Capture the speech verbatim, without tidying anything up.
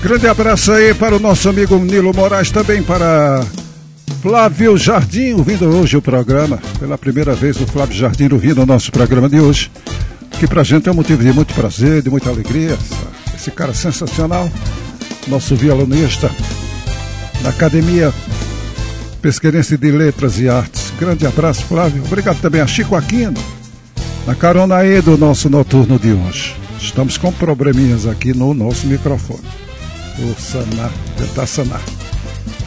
Grande abraço aí para o nosso amigo Nilo Moraes, também para Flávio Jardim, ouvindo hoje o programa. Pela primeira vez o Flávio Jardim ouvindo o nosso programa de hoje, que pra gente é um motivo de muito prazer, de muita alegria. Esse cara sensacional, nosso violonista da Academia Pesqueirense de Letras e Artes. Grande abraço, Flávio. Obrigado também a Chico Aquino, na carona aí do nosso noturno de hoje. Estamos com probleminhas aqui no nosso microfone. Vou sanar, tentar sanar.